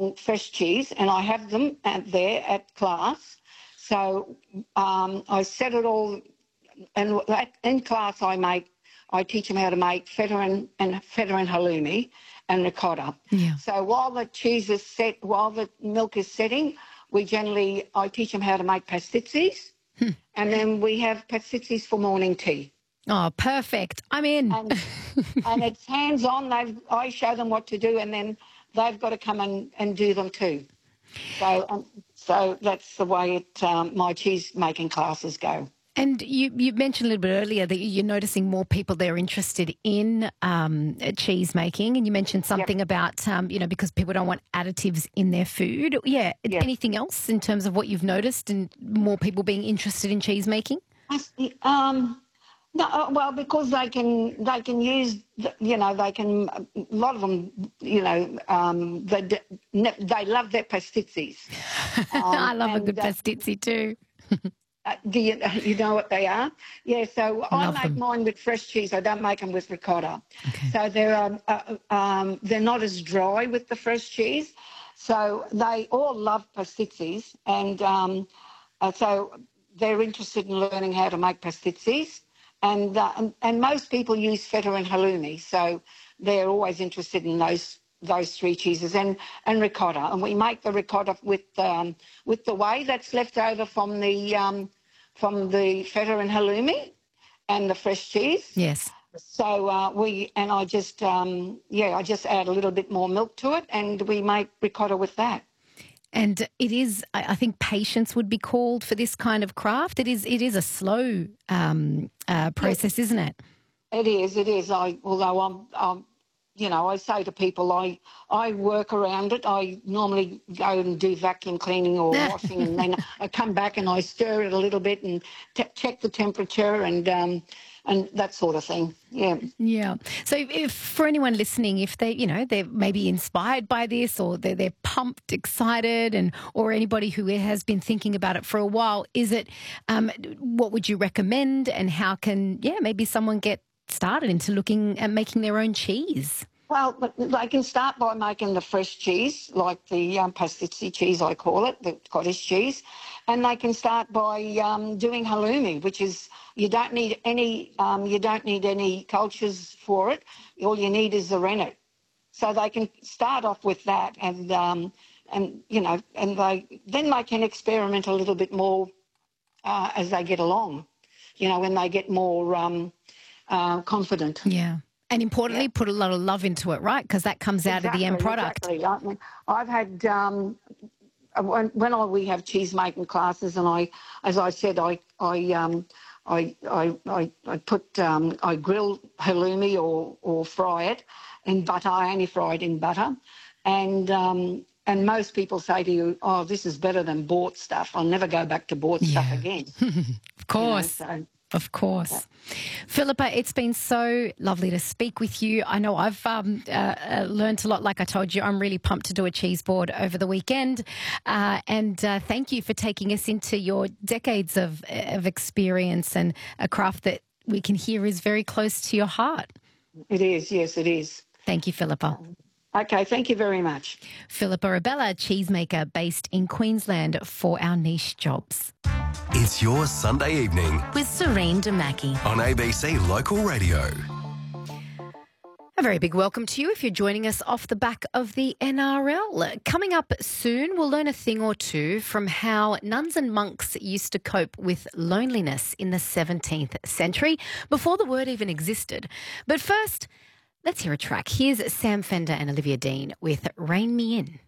fresh cheese, and I have them there at class. So I set it all, and in class I teach them how to make feta and halloumi and ricotta. Yeah. So while the cheese is set, while the milk is setting, I teach them how to make pastizzis, and then we have pastizzis for morning tea. Oh, perfect. I'm in. And it's hands-on. I show them what to do, and then they've got to come and do them too. So that's the way my cheese-making classes go. And you mentioned a little bit earlier that you're noticing more people that are interested in cheese making, and you mentioned something about, because people don't want additives in their food. Yeah. Yes. Anything else in terms of what you've noticed and more people being interested in cheese making? No, well, because they can use, a lot of them, they love their pastizzis. I love a good pastizzi too. Do you know what they are? Yeah, so I make them. mine with fresh cheese. I don't make them with ricotta. Okay. So they're not as dry with the fresh cheese. So they all love pastizzis, and so they're interested in learning how to make pastizzis. And most people use feta and halloumi, so they're always interested in those three cheeses and ricotta. And we make the ricotta with the whey that's left over from the feta and halloumi and the fresh cheese. Yes. So I just add a little bit more milk to it, and we make ricotta with that. And it is, I think, patience would be called for this kind of craft. It is a slow process, isn't it? It is. Although I say to people, I work around it. I normally go and do vacuum cleaning or washing, and then I come back and I stir it a little bit and check the temperature and that sort of thing. Yeah. Yeah. So if for anyone listening, if they're maybe inspired by this, or they're pumped, excited, or anybody who has been thinking about it for a while, is it what would you recommend, and how can maybe someone get started into looking at making their own cheese? Well, they can start by making the fresh cheese, like the pastizzi cheese, I call it, the cottage cheese, and they can start by doing halloumi, which is you don't need any cultures for it. All you need is the rennet. So they can start off with that, and then they can experiment a little bit more as they get along. When they get more confident. Yeah. And importantly, put a lot of love into it, right? Because that comes out of the end product. Exactly. I've had, we have cheese making classes, and as I said, I grill halloumi or fry it in butter. I only fry it in butter. And most people say to you, oh, this is better than bought stuff. I'll never go back to bought stuff again. Of course. Of course. Philippa, it's been so lovely to speak with you. I know I've learned a lot. Like I told you, I'm really pumped to do a cheese board over the weekend. And thank you for taking us into your decades of experience and a craft that we can hear is very close to your heart. It is. Yes, it is. Thank you, Philippa. Okay, thank you very much. Philippa Rebella, cheesemaker based in Queensland for Our Niche Jobs. It's your Sunday evening with Serene Damaki on ABC Local Radio. A very big welcome to you if you're joining us off the back of the NRL. Coming up soon, we'll learn a thing or two from how nuns and monks used to cope with loneliness in the 17th century, before the word even existed. But first, let's hear a track. Here's Sam Fender and Olivia Dean with Rein Me In.